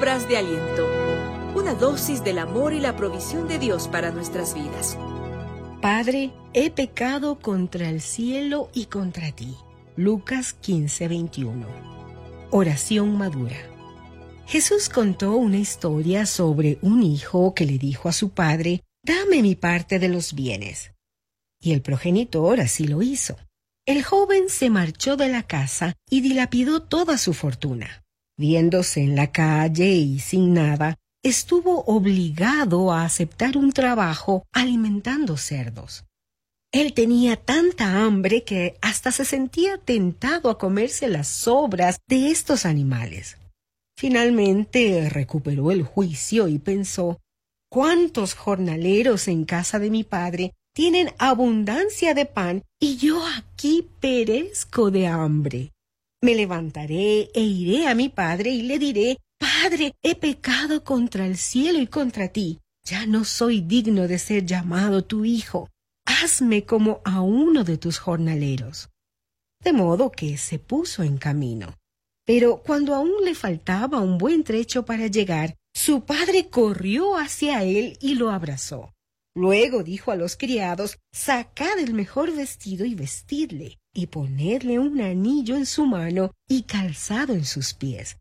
Palabras de aliento. Una dosis del amor y la provisión de Dios para nuestras vidas. Padre, he pecado contra el cielo y contra ti. Lucas 15:21. Oración madura. Jesús contó una historia sobre un hijo que le dijo a su padre: «Dame mi parte de los bienes». Y el progenitor así lo hizo. El joven se marchó de la casa y dilapidó toda su fortuna. Viéndose en la calle y sin nada, estuvo obligado a aceptar un trabajo alimentando cerdos. Él tenía tanta hambre que hasta se sentía tentado a comerse las sobras de estos animales. Finalmente recuperó el juicio y pensó: «¿Cuántos jornaleros en casa de mi padre tienen abundancia de pan y yo aquí perezco de hambre? Me levantaré e iré a mi padre y le diré: Padre, he pecado contra el cielo y contra ti. Ya no soy digno de ser llamado tu hijo. Hazme como a uno de tus jornaleros». De modo que se puso en camino. Pero cuando aún le faltaba un buen trecho para llegar, su padre corrió hacia él y lo abrazó. Luego dijo a los criados: «Sacad el mejor vestido y vestidle, y ponedle un anillo en su mano y calzado en sus pies.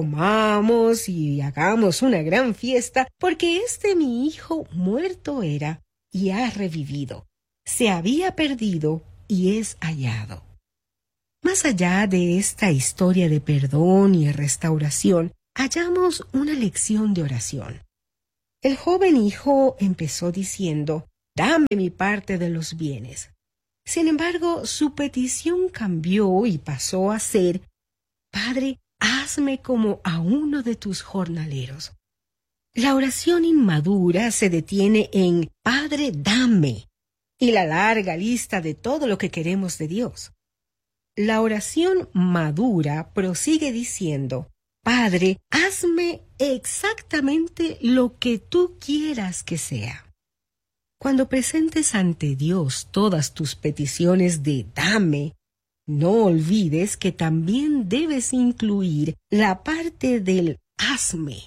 Comamos y hagamos una gran fiesta, porque mi hijo muerto era y ha revivido. Se había perdido y es hallado». Más allá de esta historia de perdón y restauración, hallamos una lección de oración. El joven hijo empezó diciendo: «Dame mi parte de los bienes». Sin embargo, su petición cambió y pasó a ser: «Padre, hazme como a uno de tus jornaleros». La oración inmadura se detiene en «Padre, dame» y la larga lista de todo lo que queremos de Dios. La oración madura prosigue diciendo: «Padre, hazme exactamente lo que tú quieras que sea». Cuando presentes ante Dios todas tus peticiones de «dame», no olvides que también debes incluir la parte del «hazme».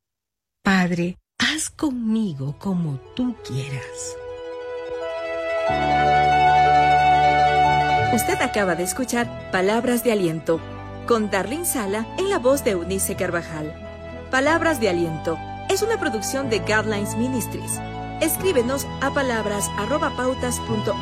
Padre, haz conmigo como tú quieras. Usted acaba de escuchar Palabras de Aliento con Darlene Sala en la voz de Eunice Carvajal. Palabras de Aliento es una producción de Guidelines Ministries. Escríbenos a palabras@pautas.org.